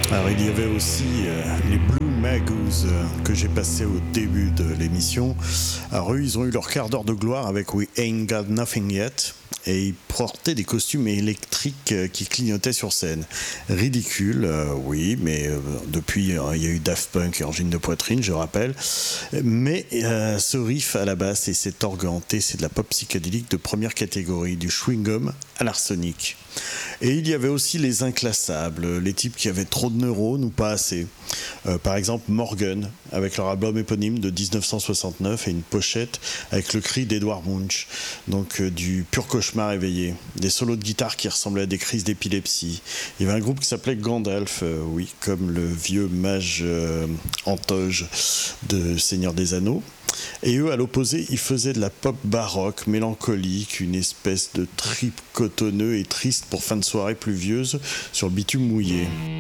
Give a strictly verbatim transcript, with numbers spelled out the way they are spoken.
Alors il y avait aussi euh, les Blue Magoos euh, que j'ai passé au début de l'émission. Alors eux, ils ont eu leur quart d'heure de gloire avec We Ain't Got Nothing Yet. Et ils portaient des costumes électriques euh, qui clignotaient sur scène. Ridicule, euh, oui, mais euh, depuis, euh, il y a eu Daft Punk et Angine de Poitrine, je rappelle. Mais euh, ce riff à la basse et cet orgue hanté, c'est de la pop psychédélique de première catégorie, du chewing-gum à l'arsenic. Et il y avait aussi les inclassables, les types qui avaient trop de neurones ou pas assez. Euh, par exemple Morgan, avec leur album éponyme de dix-neuf cent soixante-neuf et une pochette avec le cri d'Edward Munch. Donc euh, du pur cauchemar éveillé. Des solos de guitare qui ressemblaient à des crises d'épilepsie. Il y avait un groupe qui s'appelait Gandalf, euh, oui, comme le vieux mage euh, Antoge de Seigneur des Anneaux. Et eux, à l'opposé, ils faisaient de la pop baroque, mélancolique, une espèce de trip cotonneux et triste pour fin de soirée pluvieuse sur le bitume mouillé.